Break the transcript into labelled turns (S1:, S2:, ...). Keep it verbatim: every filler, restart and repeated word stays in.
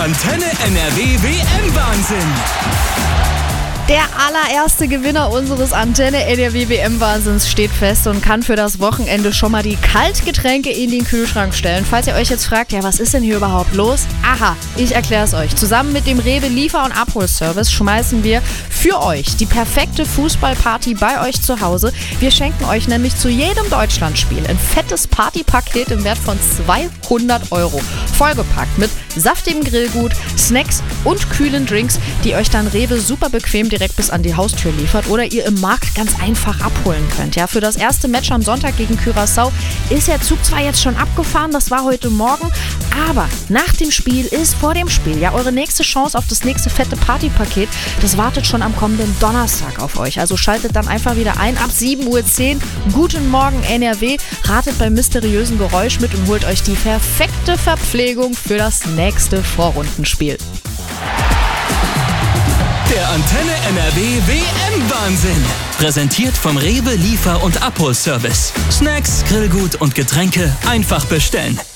S1: Antenne N R W W M-Wahnsinn.
S2: Der allererste Gewinner unseres Antenne N R W W M-Wahnsinns steht fest und kann für das Wochenende schon mal die Kaltgetränke in den Kühlschrank stellen. Falls ihr euch jetzt fragt, ja, was ist denn hier überhaupt los? Aha, ich erkläre es euch. Zusammen mit dem Rewe Liefer- und Abholservice schmeißen wir für euch die perfekte Fußballparty bei euch zu Hause. Wir schenken euch nämlich zu jedem Deutschlandspiel ein fettes Partypaket im Wert von zweihundert Euro. Vollgepackt mit saftigem Grillgut, Snacks und kühlen Drinks, die euch dann Rewe super bequem direkt bis an die Haustür liefert oder ihr im Markt ganz einfach abholen könnt. Ja, für das erste Match am Sonntag gegen Curaçao ist der Zug zwar jetzt schon abgefahren, das war heute Morgen, aber nach dem Spiel ist vor dem Spiel ja eure nächste Chance auf das nächste fette Partypaket. Das wartet schon am kommenden Donnerstag auf euch. Also schaltet dann einfach wieder ein ab sieben Uhr zehn. Guten Morgen N R W, ratet beim mysteriösen Geräusch mit und holt euch die perfekte Verpflegung für das nächste Vorrundenspiel.
S1: Der Antenne N R W W M-Wahnsinn. Präsentiert vom Rewe Liefer- und Abholservice. Snacks, Grillgut und Getränke einfach bestellen.